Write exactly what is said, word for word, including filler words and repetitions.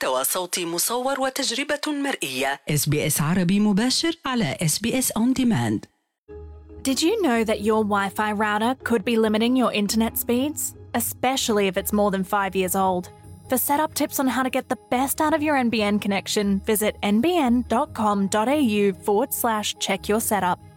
محتوى صوتي مصور وتجربة مرئية. إس بي إس عربي مباشر على إس بي إس On Demand. Did you know that your Wi-Fi router could be limiting your internet speeds, especially if it's more than five years old? For setup tips on how to get the best out of your N B N connection, visit nbn.com.au forward slash check your setup.